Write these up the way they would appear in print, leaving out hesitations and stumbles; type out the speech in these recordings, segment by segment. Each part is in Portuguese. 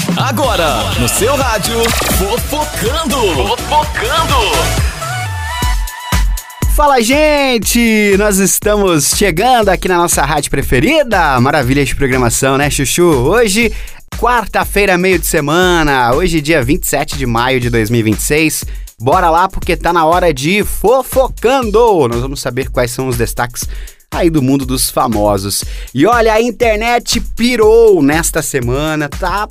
Agora, no seu rádio, Fofocando. Fala, gente! Nós estamos chegando aqui na nossa rádio preferida. Maravilha de programação, né, Chuchu? Hoje, quarta-feira, meio de semana. Hoje, dia 27 de maio de 2026. Bora lá, porque tá na hora de Fofocando. Nós vamos saber quais são os destaques aí do mundo dos famosos. E olha, a internet pirou nesta semana, tá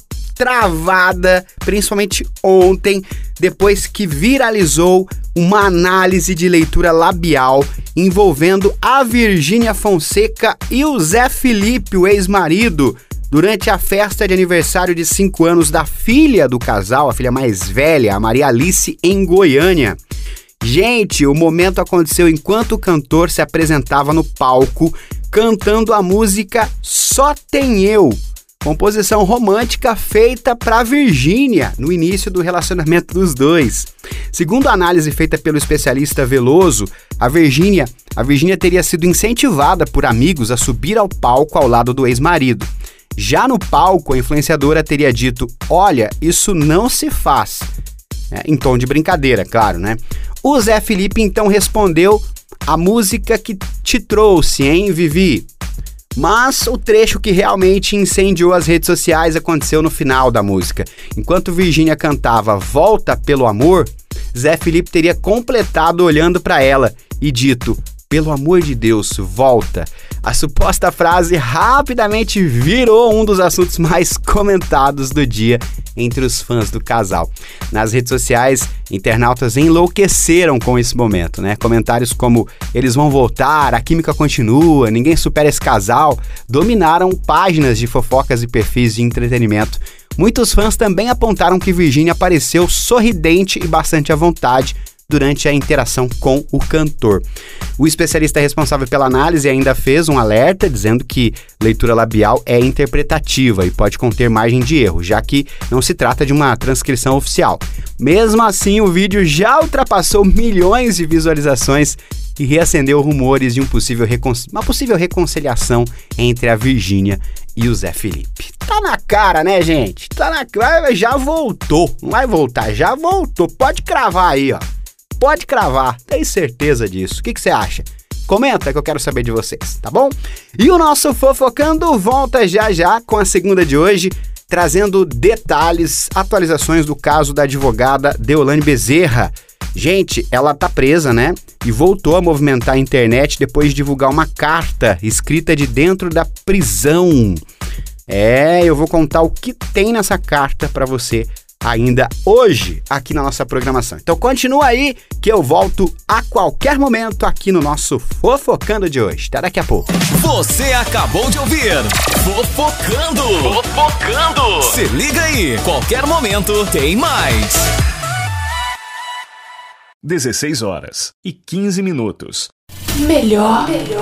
travada, principalmente ontem, depois que viralizou uma análise de leitura labial envolvendo a Virgínia Fonseca e o Zé Felipe, o ex-marido, durante a festa de aniversário de 5 anos da filha do casal, a filha mais velha, a Maria Alice, em Goiânia. Gente, o momento aconteceu enquanto o cantor se apresentava no palco cantando a música Só Tem Eu, composição romântica feita para Virgínia no início do relacionamento dos dois. Segundo a análise feita pelo especialista Veloso, a Virgínia teria sido incentivada por amigos a subir ao palco ao lado do ex-marido. Já no palco, a influenciadora teria dito: "Olha, isso não se faz", em tom de brincadeira, claro, né? O Zé Felipe então respondeu: "A música que te trouxe, hein, Vivi?" Mas o trecho que realmente incendiou as redes sociais aconteceu no final da música. Enquanto Virgínia cantava Volta pelo Amor, Zé Felipe teria completado olhando para ela e dito: "Pelo amor de Deus, volta." A suposta frase rapidamente virou um dos assuntos mais comentados do dia entre os fãs do casal. Nas redes sociais, internautas enlouqueceram com esse momento, né? Comentários como "eles vão voltar, a química continua, ninguém supera esse casal", dominaram páginas de fofocas e perfis de entretenimento. Muitos fãs também apontaram que Virgínia apareceu sorridente e bastante à vontade durante a interação com o cantor. O especialista responsável pela análise ainda fez um alerta dizendo que leitura labial é interpretativa e pode conter margem de erro, já que não se trata de uma transcrição oficial. Mesmo assim, o vídeo já ultrapassou milhões de visualizações e reacendeu rumores de uma possível reconciliação entre a Virgínia e o Zé Felipe. Tá na cara, né, gente? Tá na cara, já voltou. Não vai voltar, já voltou. Pode cravar aí, ó. Pode cravar, tenho certeza disso. O que você acha? Comenta que eu quero saber de vocês, tá bom? E o nosso Fofocando volta já com a segunda de hoje, trazendo detalhes, atualizações do caso da advogada Deolane Bezerra. Gente, ela tá presa, né? E voltou a movimentar a internet depois de divulgar uma carta escrita de dentro da prisão. Eu vou contar o que tem nessa carta pra você ainda hoje aqui na nossa programação. Então continua aí que eu volto a qualquer momento aqui no nosso Fofocando de hoje. Até daqui a pouco. Você acabou de ouvir Fofocando. Se liga aí, qualquer momento tem mais. 16 horas e 15 minutos. Melhor